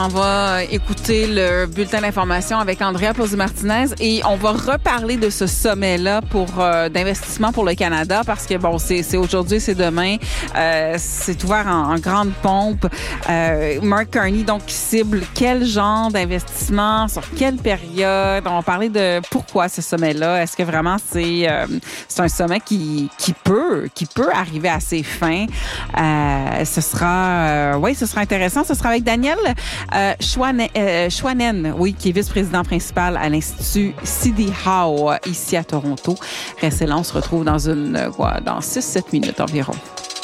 On va écouter le bulletin d'information avec Andrea Plauzy-Martinez et on va reparler de ce sommet-là d'investissement pour le Canada parce que, bon, c'est aujourd'hui, c'est demain. C'est ouvert en grande pompe. Mark Carney, donc, cible quel genre d'investissement, sur quelle période? On va parler de pourquoi ce sommet-là. Est-ce que vraiment c'est un sommet qui peut arriver à ses fins? Ce sera intéressant. Ce sera avec Daniel Chouanen, oui, qui est vice-président principal à l'Institut CD Howe ici à Toronto. Restez là, on se retrouve dans 6-7 minutes environ.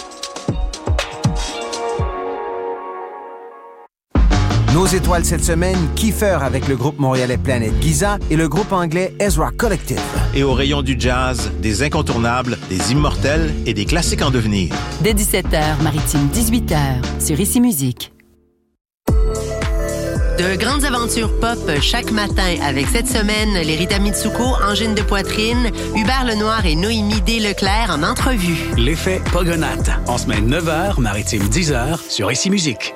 Nos étoiles cette semaine, Kiefer avec le groupe montréalais Planet Giza et le groupe anglais Ezra Collective. Et au rayon du jazz, des incontournables, des immortels et des classiques en devenir. Dès 17h, Maritime 18h, sur Ici Musique. De grandes aventures pop chaque matin avec cette semaine les Rita Mitsuko, Angine de Poitrine, Hubert Lenoir et Noémie D. Leclerc en entrevue. L'effet Pogonate, en semaine 9h, Maritime 10h, sur Ici Musique.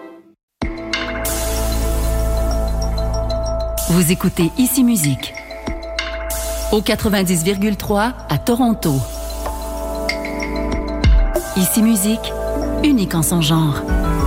Vous écoutez Ici Musique au 90,3 à Toronto. Ici Musique, unique en son genre.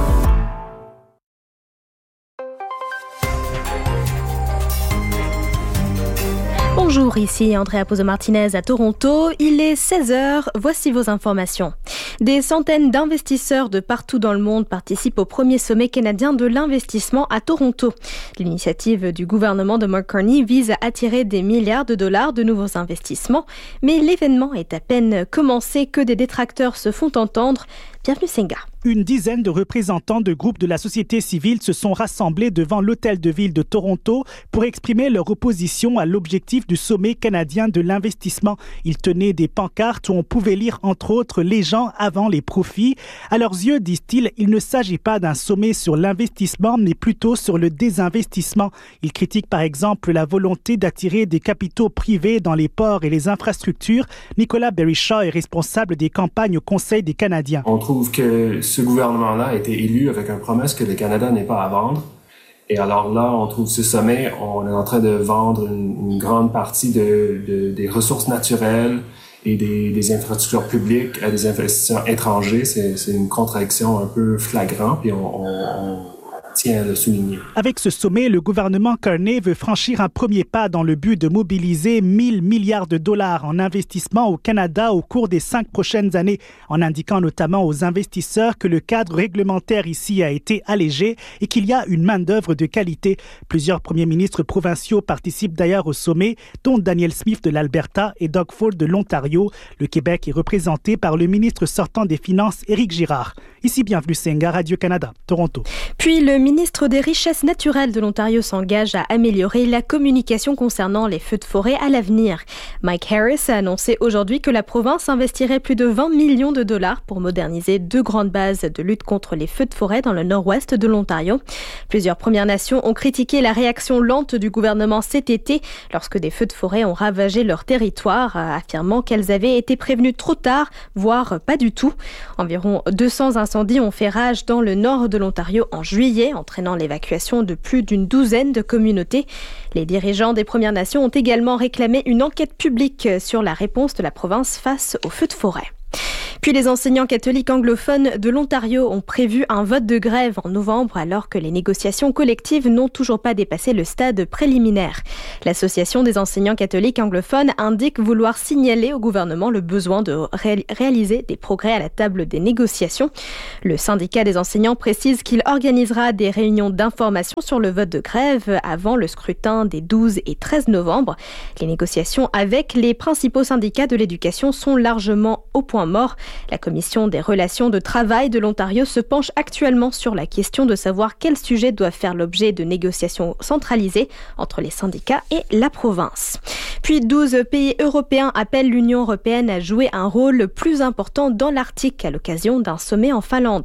Bonjour, ici Andrea Plauzy-Martinez à Toronto. Il est 16h, voici vos informations. Des centaines d'investisseurs de partout dans le monde participent au premier sommet canadien de l'investissement à Toronto. L'initiative du gouvernement de Mark Carney vise à attirer des milliards de dollars de nouveaux investissements, mais l'événement est à peine commencé que des détracteurs se font entendre. Bienvenue Senga. Une dizaine de représentants de groupes de la société civile se sont rassemblés devant l'Hôtel de Ville de Toronto pour exprimer leur opposition à l'objectif du sommet canadien de l'investissement. Ils tenaient des pancartes où on pouvait lire entre autres « Les gens avant les profits ». À leurs yeux, disent-ils, il ne s'agit pas d'un sommet sur l'investissement, mais plutôt sur le désinvestissement. Ils critiquent par exemple la volonté d'attirer des capitaux privés dans les ports et les infrastructures. Nicolas Berry-Shaw est responsable des campagnes au Conseil des Canadiens. On trouve que ce gouvernement-là a été élu avec une promesse que le Canada n'est pas à vendre. Et alors là, on trouve ce sommet, on est en train de vendre une grande partie des ressources naturelles et des infrastructures publiques à des investisseurs étrangers. C'est une contradiction un peu flagrante, puis on tient à le souligner. Avec ce sommet, le gouvernement Carney veut franchir un premier pas dans le but de mobiliser 1 000 milliards de dollars en investissement au Canada au cours des 5 prochaines années, en indiquant notamment aux investisseurs que le cadre réglementaire ici a été allégé et qu'il y a une main-d'œuvre de qualité. Plusieurs premiers ministres provinciaux participent d'ailleurs au sommet, dont Daniel Smith de l'Alberta et Doug Ford de l'Ontario. Le Québec est représenté par le ministre sortant des Finances, Éric Girard. Ici, bienvenue Senga, Radio-Canada, Toronto. Puis le ministre des Richesses naturelles de l'Ontario s'engage à améliorer la communication concernant les feux de forêt à l'avenir. Mike Harris a annoncé aujourd'hui que la province investirait plus de 20 millions de dollars pour moderniser 2 grandes bases de lutte contre les feux de forêt dans le nord-ouest de l'Ontario. Plusieurs Premières Nations ont critiqué la réaction lente du gouvernement cet été lorsque des feux de forêt ont ravagé leur territoire, affirmant qu'elles avaient été prévenues trop tard, voire pas du tout. Environ 200 incendies ont fait rage dans le nord de l'Ontario en juillet, entraînant l'évacuation de plus d'une douzaine de communautés. Les dirigeants des Premières Nations ont également réclamé une enquête publique sur la réponse de la province face aux feux de forêt. Puis les enseignants catholiques anglophones de l'Ontario ont prévu un vote de grève en novembre alors que les négociations collectives n'ont toujours pas dépassé le stade préliminaire. L'Association des enseignants catholiques anglophones indique vouloir signaler au gouvernement le besoin de réaliser des progrès à la table des négociations. Le syndicat des enseignants précise qu'il organisera des réunions d'information sur le vote de grève avant le scrutin des 12 et 13 novembre. Les négociations avec les principaux syndicats de l'éducation sont largement au point mort. La Commission des relations de travail de l'Ontario se penche actuellement sur la question de savoir quels sujets doivent faire l'objet de négociations centralisées entre les syndicats et la province. Puis 12 pays européens appellent l'Union européenne à jouer un rôle plus important dans l'Arctique à l'occasion d'un sommet en Finlande.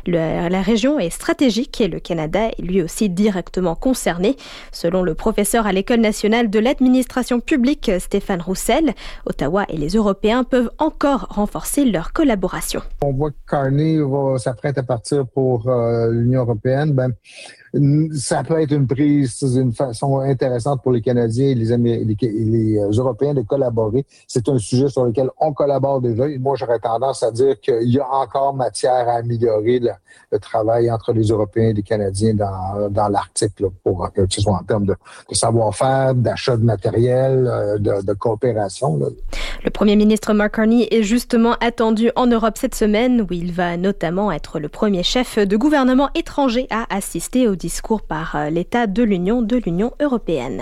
La région est stratégique et le Canada est lui aussi directement concerné. Selon le professeur à l'École nationale de l'administration publique, Stéphane Roussel, Ottawa et les Européens peuvent encore renforcer leur collaboration. On voit que Carney s'apprête à partir pour l'Union européenne. ça peut être une prise d'une façon intéressante pour les Canadiens et les Européens de collaborer. C'est un sujet sur lequel on collabore déjà. Et moi, j'aurais tendance à dire qu'il y a encore matière à améliorer le travail entre les Européens et les Canadiens dans l'Arctique, là, pour que ce soit en termes de savoir-faire, d'achat de matériel, de coopération. Là. Le premier ministre Mark Carney est justement attendu en Europe cette semaine, où il va notamment être le premier chef de gouvernement étranger à assister au discours par l'État de l'Union européenne.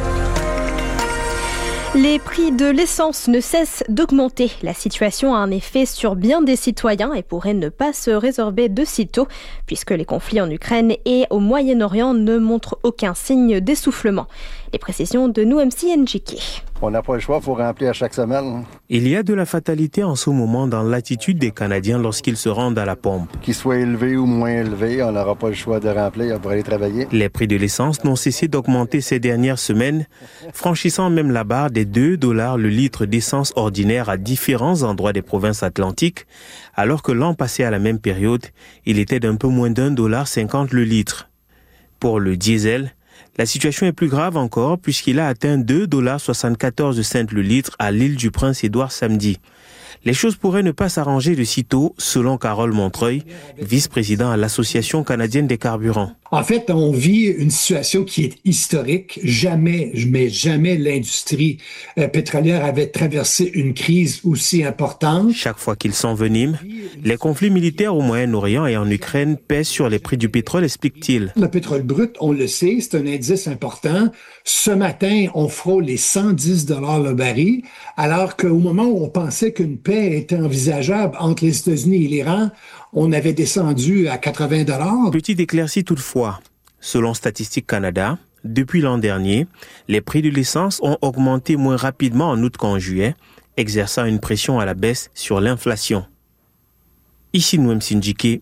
Les prix de l'essence ne cessent d'augmenter. La situation a un effet sur bien des citoyens et pourrait ne pas se résorber de sitôt, puisque les conflits en Ukraine et au Moyen-Orient ne montrent aucun signe d'essoufflement. Les précisions de Nouemsi Njiki. On n'a pas le choix, il faut remplir à chaque semaine. Il y a de la fatalité en ce moment dans l'attitude des Canadiens lorsqu'ils se rendent à la pompe. Qu'il soit élevé ou moins élevé, on n'aura pas le choix de remplir pour aller travailler. Les prix de l'essence n'ont cessé d'augmenter ces dernières semaines, franchissant même la barre des $2 le litre d'essence ordinaire à différents endroits des provinces atlantiques, alors que l'an passé à la même période, il était d'un peu moins $1,50 le litre. Pour le diesel, la situation est plus grave encore puisqu'il a atteint $2,74 le litre à l'île du Prince-Édouard samedi. Les choses pourraient ne pas s'arranger de sitôt, selon Carole Montreuil, vice-président à l'Association canadienne des carburants. En fait, on vit une situation qui est historique. Jamais l'industrie pétrolière avait traversé une crise aussi importante. Chaque fois qu'ils s'enveniment, les conflits militaires au Moyen-Orient et en Ukraine pèsent sur les prix du pétrole, explique-t-il. Le pétrole brut, on le sait, c'est un indice important. Ce matin, on frôle les $110 le baril, alors qu'au moment où on pensait qu'une paix était envisageable entre les États-Unis et l'Iran, on avait descendu à $80. Petite éclaircie toutefois. Selon Statistique Canada, depuis l'an dernier, les prix de l'essence ont augmenté moins rapidement en août qu'en juillet, exerçant une pression à la baisse sur l'inflation. Ici Nouemsi Njiki,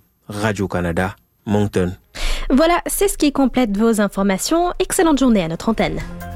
Radio-Canada, Moncton. Voilà, c'est ce qui complète vos informations. Excellente journée à notre antenne.